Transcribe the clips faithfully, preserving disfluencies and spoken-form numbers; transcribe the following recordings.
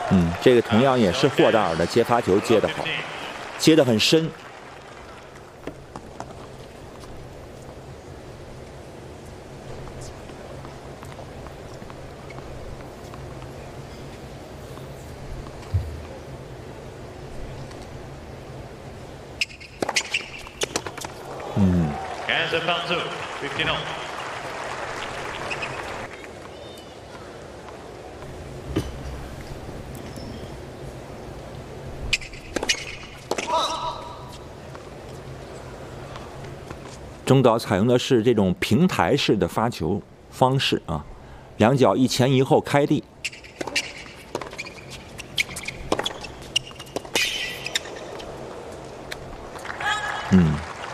嗯，这个同样也是霍达尔的接发球接得好，接得很深。嗯。中岛采用的是这种平台式的发球方式啊，两脚一前一后开立。嗯。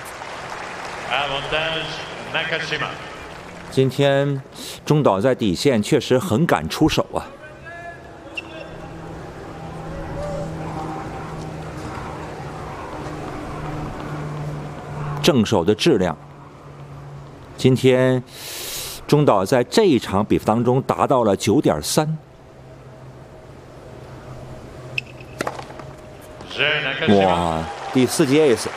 今天中岛在底线确实很敢出手啊。正手的质量，今天中岛在这一场比赛当中达到了 九点三。哇，第四节 ace。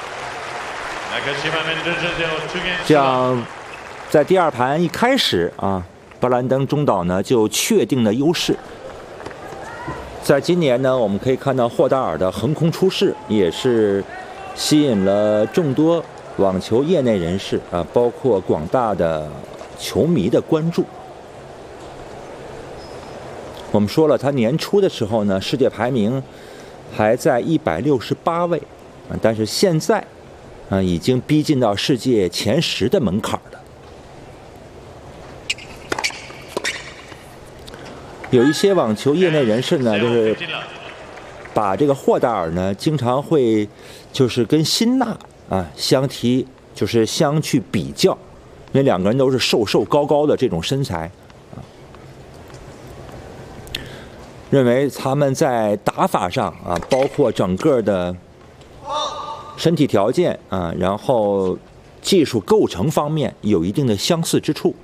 这样，在第二盘一开始啊，布兰登中岛呢就确定了优势。在今年呢，我们可以看到霍达尔的横空出世也是吸引了众多网球业内人士啊，包括广大的球迷的关注。我们说了，他年初的时候呢，世界排名还在一百六十八位啊，但是现在啊，已经逼近到世界前十的门槛了。有一些网球业内人士呢，就是把这个霍达尔呢，经常会就是跟辛纳啊相提，就是相去比较，因为两个人都是瘦瘦高高的这种身材啊，认为他们在打法上啊，包括整个的身体条件啊，然后技术构成方面有一定的相似之处。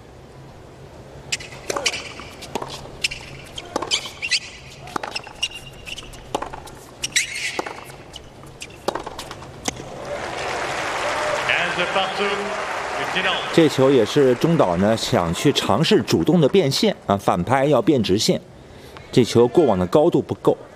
这球也是中岛呢想去尝试主动的变线啊，反拍要变直线，这球过往的高度不够。